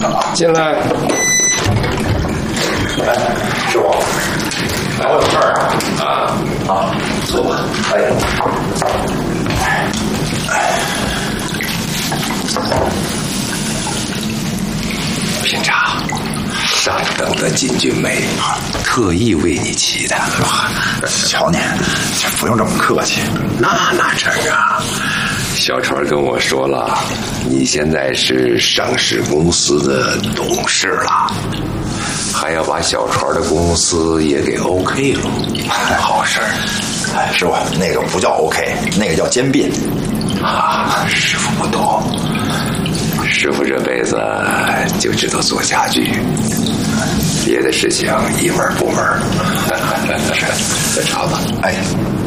进来。 哎，师傅，我有事儿啊，坐吧。 品茶，上等的金骏眉，特意为你沏的。 瞧您，不用这么客气。 那成啊！小川跟我说了，你现在是上市公司的董事了，还要把小川的公司也给 OK 了，好事儿。 哎，师傅，那个不叫 OK， 那个叫兼并。 师傅不懂，师傅这辈子就知道做家具，别的事情一门不门。是，喝茶吧。 哎。